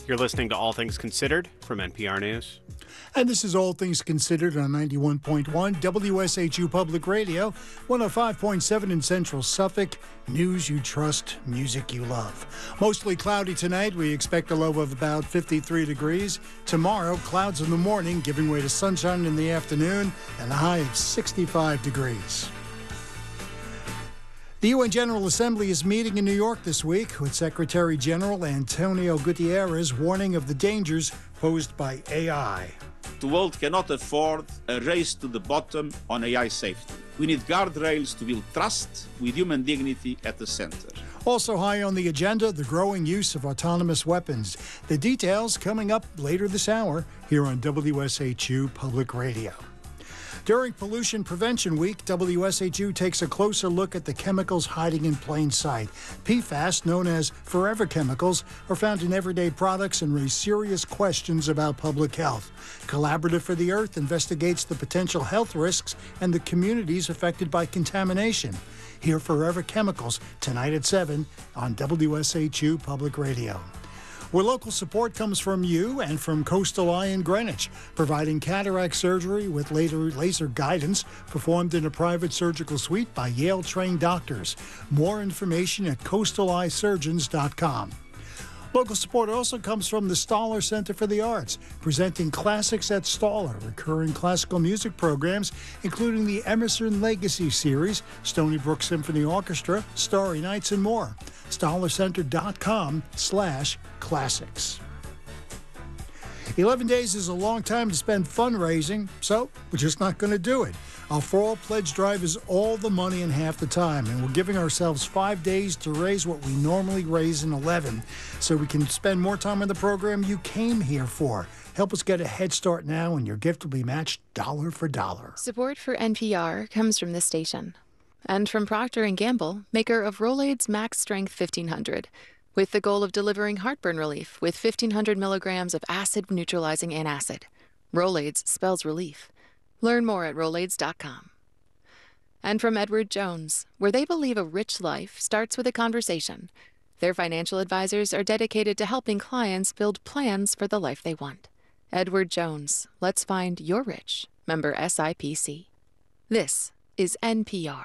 You're listening to All Things Considered from NPR News. And this is All Things Considered on 91.1 WSHU Public Radio, 105.7 in Central Suffolk. News you trust, music you love. Mostly cloudy tonight. We expect a low of about 53 degrees. Tomorrow, clouds in the morning, giving way to sunshine in the afternoon, and a high of 65 degrees. The UN General Assembly is meeting in New York this week, with Secretary General Antonio Guterres warning of the dangers posed by AI. The world cannot afford a race to the bottom on AI safety. We need guardrails to build trust with human dignity at the center. Also high on the agenda, the growing use of autonomous weapons. The details coming up later this hour here on WSHU Public Radio. During Pollution Prevention Week, WSHU takes a closer look at the chemicals hiding in plain sight. PFAS, known as forever chemicals, are found in everyday products and raise serious questions about public health. Collaborative for the Earth investigates the potential health risks and the communities affected by contamination. Hear Forever Chemicals tonight at 7 on WSHU Public Radio. Where local support comes from you and from Coastal Eye in Greenwich, providing cataract surgery with laser guidance performed in a private surgical suite by Yale-trained doctors. More information at coastaleyesurgeons.com. Local support also comes from the Stoller Center for the Arts, presenting Classics at Stoller, recurring classical music programs, including the Emerson Legacy Series, Stony Brook Symphony Orchestra, Starry Nights, and more. StollerCenter.com/classics. 11 days is a long time to spend fundraising, so we're just not going to do it. Our fall pledge drive is all the money in half the time, and we're giving ourselves 5 days to raise what we normally raise in 11, so we can spend more time on the program you came here for. Help us get a head start now, and your gift will be matched dollar for dollar. Support for NPR comes from this station and from Procter & Gamble, maker of Rolaids Max Strength 1500, with the goal of delivering heartburn relief with 1,500 milligrams of acid-neutralizing antacid. Rolaids spells relief. Learn more at Rolaids.com. And from Edward Jones, where they believe a rich life starts with a conversation. Their financial advisors are dedicated to helping clients build plans for the life they want. Edward Jones, let's find your rich. Member SIPC. This is NPR.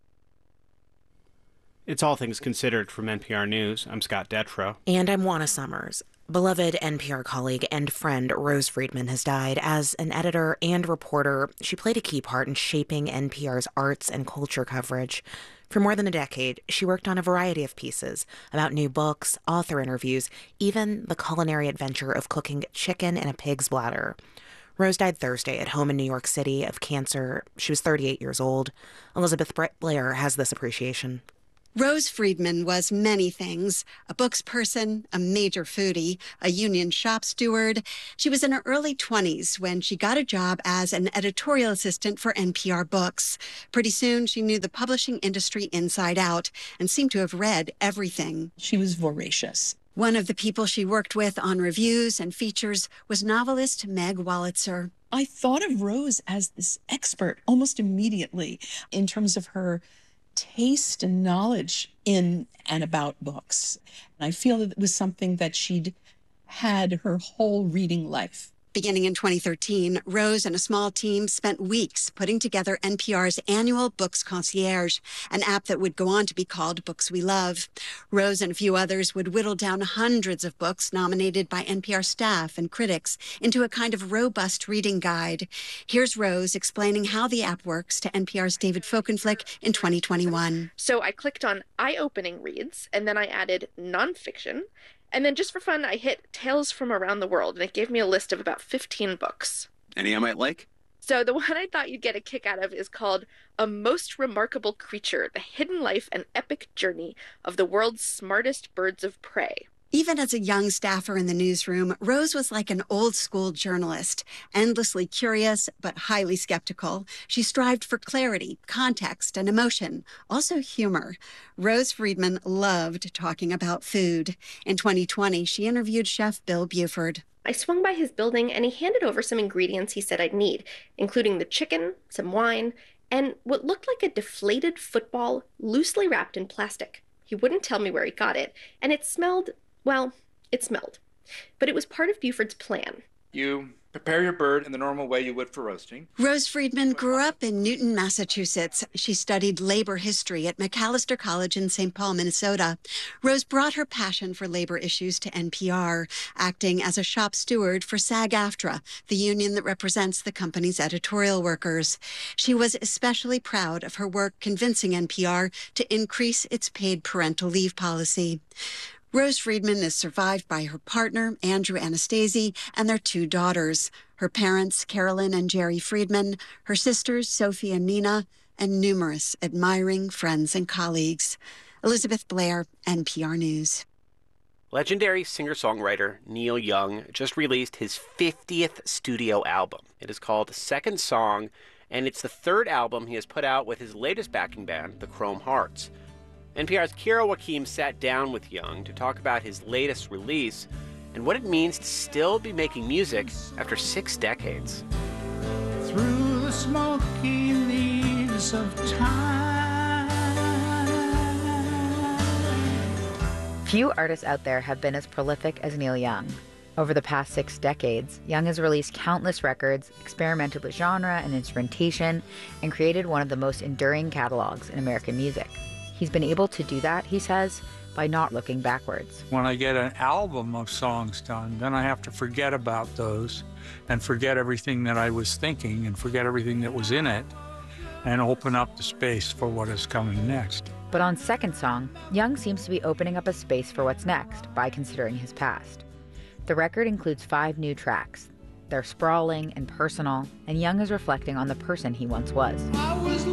It's All Things Considered from NPR News. I'm Scott Detrow. And I'm Juana Summers. Beloved NPR colleague and friend Rose Friedman has died. As an editor and reporter, she played a key part in shaping NPR's arts and culture coverage. For more than a decade, she worked on a variety of pieces about new books, author interviews, even the culinary adventure of cooking chicken in a pig's bladder. Rose died Thursday at home in New York City of cancer. She was 38 years old. Elizabeth Blair has this appreciation. Rose Friedman was many things: a books person, a major foodie, a union shop steward. She was in her early 20s when she got a job as an editorial assistant for NPR Books. Pretty soon, she knew the publishing industry inside out and seemed to have read everything. She was voracious. One of the people she worked with on reviews and features was novelist Meg Wolitzer. I thought of Rose as this expert almost immediately in terms of her taste and knowledge in and about books. And I feel that it was something that she'd had her whole reading life. Beginning in 2013, Rose and a small team spent weeks putting together NPR's annual Books Concierge, an app that would go on to be called Books We Love. Rose and a few others would whittle down hundreds of books nominated by NPR staff and critics into a kind of robust reading guide. Here's Rose explaining how the app works to NPR's David Folkenflik in 2021. So I clicked on eye-opening reads, and then I added nonfiction. And then just for fun, I hit Tales from Around the World, and it gave me a list of about 15 books. Any I might like? So the one I thought you'd get a kick out of is called A Most Remarkable Creature, The Hidden Life and Epic Journey of the World's Smartest Birds of Prey. Even as a young staffer in the newsroom, Rose was like an old-school journalist, endlessly curious but highly skeptical. She strived for clarity, context, and emotion, also humor. Rose Friedman loved talking about food. In 2020, she interviewed Chef Bill Buford. I swung by his building, and he handed over some ingredients he said I'd need, including the chicken, some wine, and what looked like a deflated football loosely wrapped in plastic. He wouldn't tell me where he got it, and it smelled... well, it smelled. but it was part of Buford's plan. You prepare your bird in the normal way you would for roasting. Rose Friedman grew up in Newton, Massachusetts. She studied labor history at Macalester College in St. Paul, Minnesota. Rose brought her passion for labor issues to NPR, acting as a shop steward for SAG-AFTRA, the union that represents the company's editorial workers. She was especially proud of her work convincing NPR to increase its paid parental leave policy. Rose Friedman is survived by her partner, Andrew Anastasi, and their 2 daughters, her parents, Carolyn and Jerry Friedman, her sisters, Sophie and Nina, and numerous admiring friends and colleagues. Elizabeth Blair, NPR News. Legendary singer-songwriter Neil Young just released his 50th studio album. It is called Second Song, and it's the 3rd album he has put out with his latest backing band, the Chrome Hearts. NPR's Kira Joaquim sat down with Young to talk about his latest release and what it means to still be making music after 6 decades. Through the smoky leaves of time. Few artists out there have been as prolific as Neil Young. Over the past 6 decades, Young has released countless records, experimented with genre and instrumentation, and created one of the most enduring catalogs in American music. He's been able to do that, he says, by not looking backwards. When I get an album of songs done, then I have to forget about those and forget everything that I was thinking and forget everything that was in it and open up the space for what is coming next. But on Second Song, Young seems to be opening up a space for what's next by considering his past. The record includes 5 new tracks. They're sprawling and personal, and Young is reflecting on the person he once was. I was